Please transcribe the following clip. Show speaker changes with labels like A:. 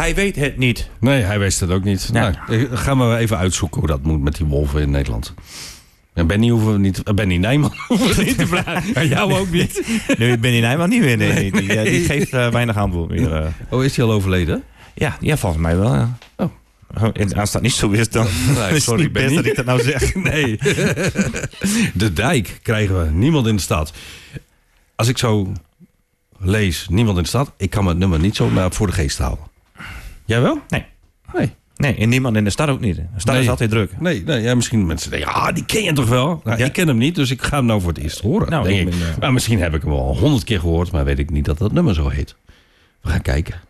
A: Hij weet het niet.
B: Nee, hij wist het ook niet.
A: Ja.
B: Nou, gaan we even uitzoeken hoe dat moet met die wolven in Nederland. En Benny Nijman hoeven we niet te vragen. En jou ook niet.
A: Nu ben je Nijman niet meer. Nee. Die geeft weinig aanbod meer.
B: Oh, is hij al overleden?
A: Ja, volgens mij wel. Ja.
B: Oh.
A: Als dat niet zo is, dan
B: Nee,
A: is het niet best dat ik dat nou zeg.
B: Nee. De dijk krijgen we. Niemand in de stad. Als ik zo lees, niemand in de stad. Ik kan me het nummer niet zo voor de geest houden. Jij wel?
A: Nee.
B: Nee.
A: Nee, en niemand in de stad ook niet. De stad is altijd druk.
B: Nee, ja, misschien mensen denken, die ken je toch wel? Nou,
A: Ja.
B: Ik ken hem niet, dus ik ga hem nou voor het eerst horen.
A: Nou,
B: denk
A: ik
B: ik.
A: ben,
B: Maar misschien heb ik hem al 100 keer gehoord, maar weet ik niet dat dat nummer zo heet. We gaan kijken.